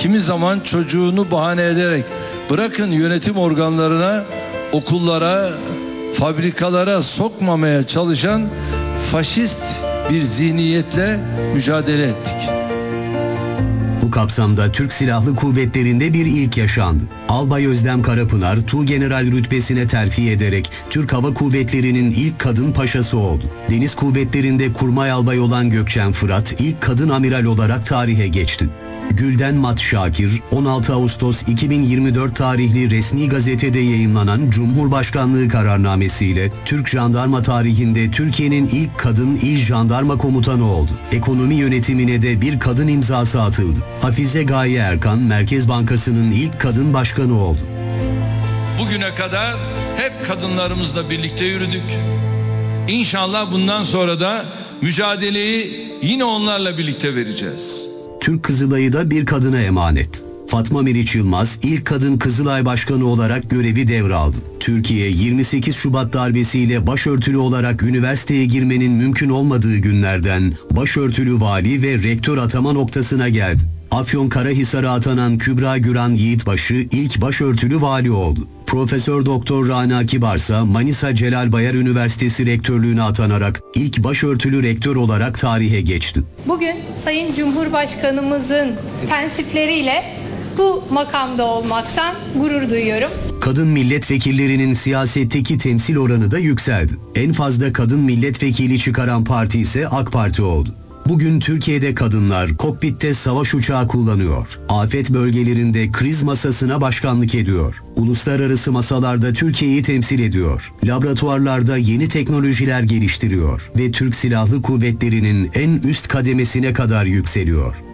kimi zaman çocuğunu bahane ederek bırakın yönetim organlarına, okullara, fabrikalara sokmamaya çalışan faşist bir zihniyetle mücadele ettik. Bu kapsamda Türk Silahlı Kuvvetleri'nde bir ilk yaşandı. Albay Özlem Karapınar, Tuğgeneral rütbesine terfi ederek Türk Hava Kuvvetleri'nin ilk kadın paşası oldu. Deniz Kuvvetleri'nde kurmay albay olan Gökçen Fırat, ilk kadın amiral olarak tarihe geçti. Gülden Mat Şakir, 16 Ağustos 2024 tarihli resmi gazetede yayımlanan Cumhurbaşkanlığı kararnamesiyle Türk Jandarma tarihinde Türkiye'nin ilk kadın il jandarma komutanı oldu. Ekonomi yönetimine de bir kadın imzası atıldı. Hafize Gaye Erkan, Merkez Bankası'nın ilk kadın başkanı oldu. Bugüne kadar hep kadınlarımızla birlikte yürüdük. İnşallah bundan sonra da mücadeleyi yine onlarla birlikte vereceğiz. Türk Kızılay'ı da bir kadına emanet. Fatma Meriç Yılmaz ilk kadın Kızılay Başkanı olarak görevi devraldı. Türkiye 28 Şubat darbesiyle başörtülü olarak üniversiteye girmenin mümkün olmadığı günlerden başörtülü vali ve rektör atama noktasına geldi. Afyonkarahisar'a atanan Kübra Güran Yiğitbaşı ilk başörtülü vali oldu. Profesör Doktor Rana Kibarsa Manisa Celal Bayar Üniversitesi rektörlüğüne atanarak ilk başörtülü rektör olarak tarihe geçti. Bugün Sayın Cumhurbaşkanımızın tensipleriyle bu makamda olmaktan gurur duyuyorum. Kadın milletvekillerinin siyasetteki temsil oranı da yükseldi. En fazla kadın milletvekili çıkaran parti ise AK Parti oldu. Bugün Türkiye'de kadınlar kokpitte savaş uçağı kullanıyor. Afet bölgelerinde kriz masasına başkanlık ediyor. Uluslararası masalarda Türkiye'yi temsil ediyor. Laboratuvarlarda yeni teknolojiler geliştiriyor ve Türk Silahlı Kuvvetleri'nin en üst kademesine kadar yükseliyor.